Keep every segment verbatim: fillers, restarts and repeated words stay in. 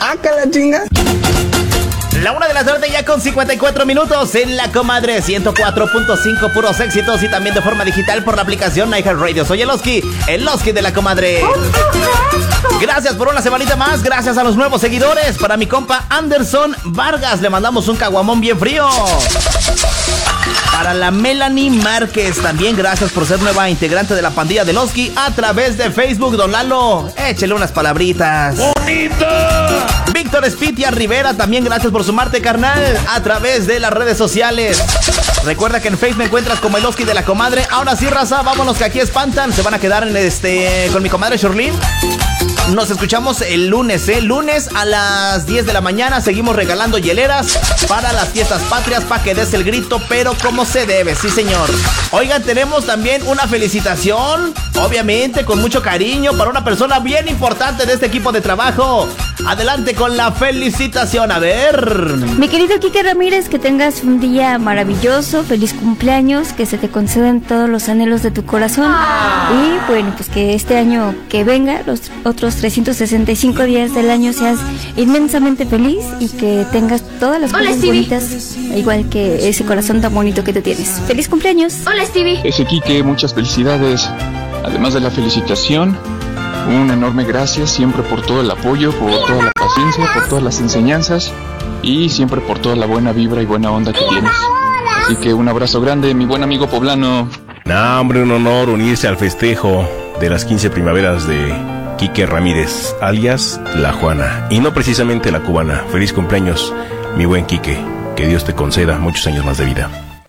¡Ah, que la chinga! La una de la tarde ya con cincuenta y cuatro minutos en La Comadre ciento cuatro punto cinco, puros éxitos, y también de forma digital por la aplicación iHeartRadio. Soy el Oski, el Oski de La Comadre. Gracias por una semanita más, gracias a los nuevos seguidores. Para mi compa Anderson Vargas le mandamos un caguamón bien frío. Para la Melanie Márquez, también gracias por ser nueva integrante de la pandilla del Oski a través de Facebook. Don Lalo, échele unas palabritas. ¡Bonita! Víctor Espitia Rivera, también gracias por sumarte, carnal, a través de las redes sociales. Recuerda que en Facebook me encuentras como el Oski de La Comadre. Ahora sí, raza, vámonos que aquí espantan. Se van a quedar en este con mi comadre Shirley. Nos escuchamos el lunes, ¿eh? Lunes a las diez de la mañana. Seguimos regalando hieleras para las fiestas patrias, para que des el grito, pero como se debe, sí señor. Oigan, tenemos también una felicitación, obviamente con mucho cariño, para una persona bien importante de este equipo de trabajo. Adelante con la felicitación, a ver. Mi querido Quique Ramírez, que tengas un día maravilloso, feliz cumpleaños, que se te concedan todos los anhelos de tu corazón. Ah. Y bueno, pues que este año que venga, los otros trescientos sesenta y cinco días del año, seas inmensamente feliz y que tengas todas las Hola, cosas Stevie. bonitas, igual que ese corazón tan bonito que tú tienes. ¡Feliz cumpleaños! Hola, Stevie. Ese Quique, muchas felicidades. Además de la felicitación, un enorme gracias siempre por todo el apoyo, por toda la paciencia, por todas las enseñanzas y siempre por toda la buena vibra y buena onda que tienes. Así que un abrazo grande, mi buen amigo poblano. No, hombre, un honor unirse al festejo de las quince primaveras de Quique Ramírez, alias La Juana, y no precisamente la cubana. Feliz cumpleaños, mi buen Quique. Que Dios te conceda muchos años más de vida.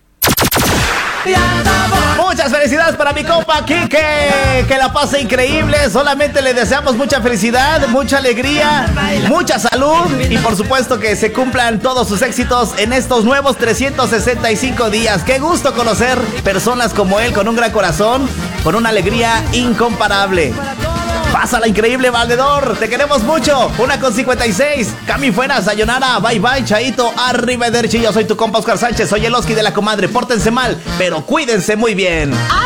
Muchas felicidades para mi compa Quique, que la pase increíble. Solamente le deseamos mucha felicidad, mucha alegría, mucha salud y por supuesto que se cumplan todos sus éxitos en estos nuevos trescientos sesenta y cinco días. Qué gusto conocer personas como él, con un gran corazón, con una alegría incomparable. Pásala increíble, valedor. Te queremos mucho. Una con cincuenta y seis. Cami fuera, sayonara. Bye bye, chaito. Arrivederci. Yo soy tu compa Oscar Sánchez. Soy el Oski de La Comadre. Pórtense mal, pero cuídense muy bien.